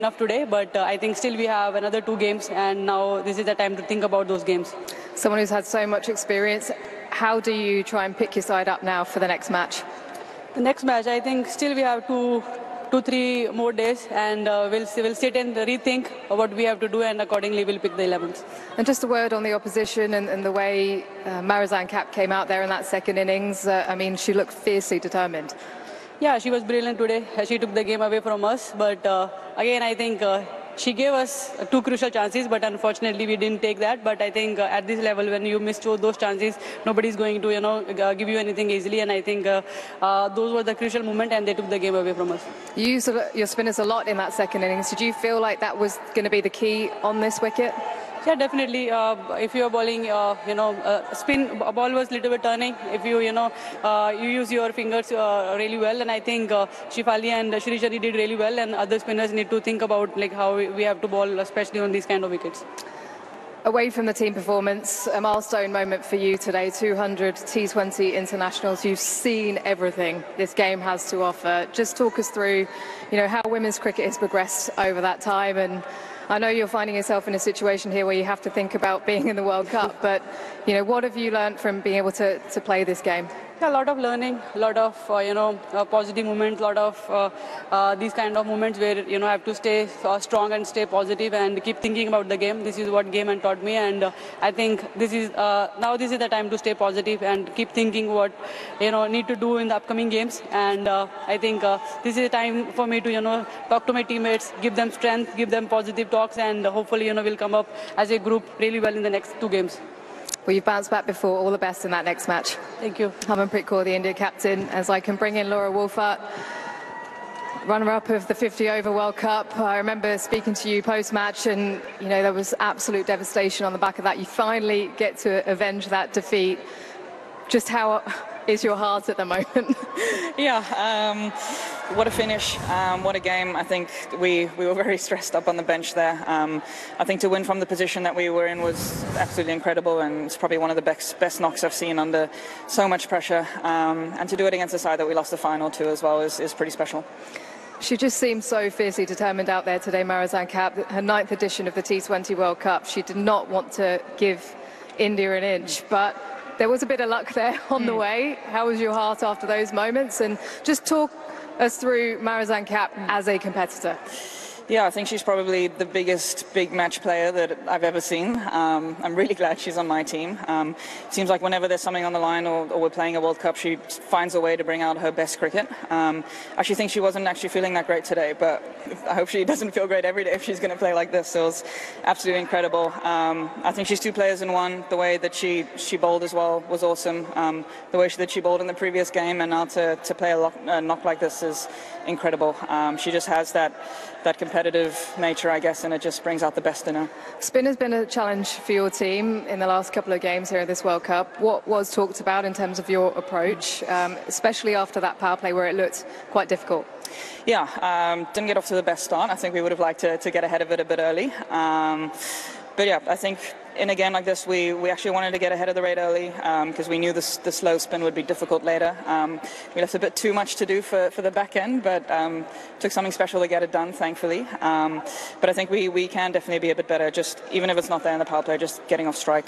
enough today, but I think still we have another 2 games, and now this is the time to think about those games. Someone who's had so much experience, how do you try and pick your side up now for the next match? The next match, I think still we have 3 more days, and we'll sit and rethink what we have to do, and accordingly we'll pick the 11th. And just a word on the opposition and the way Marizanne Kapp came out there in that second innings. I mean, she looked fiercely determined. Yeah, she was brilliant today. She took the game away from us, but again, I think she gave us 2 crucial chances, but unfortunately we didn't take that. But I think at this level, when you miss those chances, nobody's going to, give you anything easily. And I think those were the crucial moment, and they took the game away from us. You used your spinners a lot in that second innings. Did you feel like that was going to be the key on this wicket? Yeah, definitely. If you are bowling, spin, ball was little bit turning. If you use your fingers really well, and I think Shefali and Shrishari did really well, and other spinners need to think about like how we have to bowl, especially on these kind of wickets. Away from the team performance, a milestone moment for you today, 200 T20 internationals. You've seen everything this game has to offer. Just talk us through, how women's cricket has progressed over that time. And I know you're finding yourself in a situation here where you have to think about being in the World Cup, but, what have you learned from being able to play this game? Yeah, a lot of learning, a lot of, positive moments, a lot of these kind of moments where, I have to stay strong and stay positive and keep thinking about the game. This is what game has taught me, and I think this is the time to stay positive and keep thinking what, need to do in the upcoming games. And I think this is a time for me to, talk to my teammates, give them strength, give them positive talks, and hopefully, we'll come up as a group really well in the next 2 games. Well, you've bounced back before. All the best in that next match. Thank you. Harmanpreet Kaur, the India captain, as I can bring in Laura Wolfart, runner-up of the 50-over World Cup. I remember speaking to you post-match, and, there was absolute devastation on the back of that. You finally get to avenge that defeat. Just how is your heart at the moment? Yeah, what a finish, what a game. I think we were very stressed up on the bench there. I think to win from the position that we were in was absolutely incredible, and it's probably one of the best knocks I've seen under so much pressure. And to do it against a side that we lost the final to as well is pretty special. She just seemed so fiercely determined out there today, Marizanne Kapp. Her 9th edition of the T20 World Cup. She did not want to give India an inch, but there was a bit of luck there on the way. How was your heart after those moments? And just talk us through Marizanne Kapp as a competitor. Yeah, I think she's probably the biggest big match player that I've ever seen. I'm really glad she's on my team. It seems like whenever there's something on the line or we're playing a World Cup, she finds a way to bring out her best cricket. I actually think she wasn't actually feeling that great today, but I hope she doesn't feel great every day if she's going to play like this. So it was absolutely incredible. I think she's 2 players in one. The way that she bowled as well was awesome. The way that she bowled in the previous game, and now to play a knock like this is incredible. She just has that competitive nature, I guess, and it just brings out the best in her. Spin has been a challenge for your team in the last couple of games here at this World Cup. What was talked about in terms of your approach, especially after that power play where it looked quite difficult? Yeah, didn't get off to the best start. I think we would have liked to get ahead of it a bit early. But yeah, I think in a game like this, we actually wanted to get ahead of the rate early because we knew the slow spin would be difficult later. We left a bit too much to do for the back end, but took something special to get it done, thankfully. But I think we can definitely be a bit better, just even if it's not there in the power play, just getting off strike.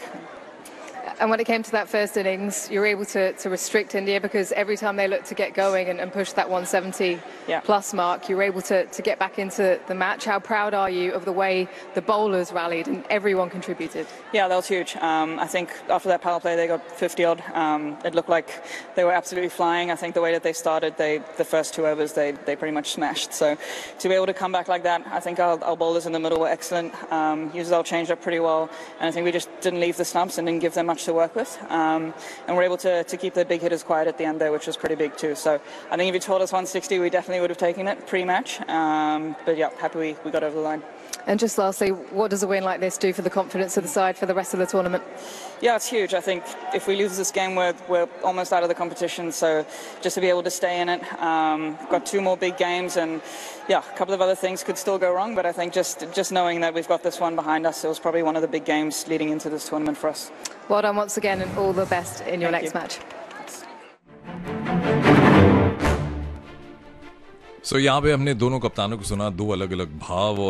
And when it came to that first innings, you were able to restrict India because every time they looked to get going and push that 170 plus mark, you were able to get back into the match. How proud are you of the way the bowlers rallied and everyone contributed? Yeah, that was huge. I think after that power play, they got 50-odd. It looked like they were absolutely flying. I think the way that they started, the first 2 overs, they pretty much smashed. So to be able to come back like that, I think our bowlers in the middle were excellent. Used our change up pretty well. And I think we just didn't leave the stumps and didn't give them much to work with, and we're able to keep the big hitters quiet at the end there, which was pretty big too. So I think if you told us 160, we definitely would have taken it pre-match, but yeah, happy we got over the line. And just lastly, what does a win like this do for the confidence of the side for the rest of the tournament? Yeah, it's huge. I think if we lose this game, we're almost out of the competition. So just to be able to stay in it, got 2 more big games, and yeah, a couple of other things could still go wrong. But I think just knowing that we've got this one behind us, it was probably one of the big games leading into this tournament for us. Well done once again, and all the best in your next match. यहाँ पे हमने दोनों कप्तानों को सुना, 2 अलग-अलग भाव और